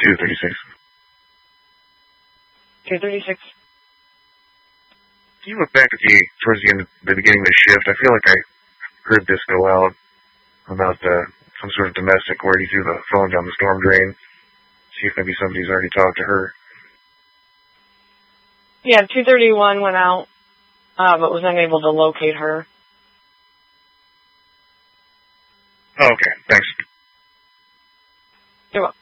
236. 236. Can you look back at towards the beginning of the shift? I feel like I heard this go out about some sort of domestic where he threw the phone down the storm drain. See if maybe somebody's already talked to her. Yeah, 231 went out, but was unable to locate her. Oh, okay, thanks. You're welcome.